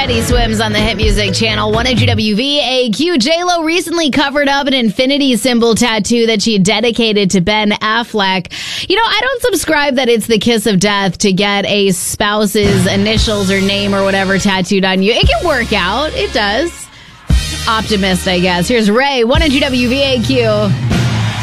Teddy Swims on the Hit Music Channel, 100 WVAQ. J-Lo recently covered up an infinity symbol tattoo that she dedicated to Ben Affleck. You know, I don't subscribe that it's the kiss of death to get a spouse's initials or name or whatever tattooed on you. It can work out. It does. Optimist, I guess. Here's Ray, 100 WVAQ.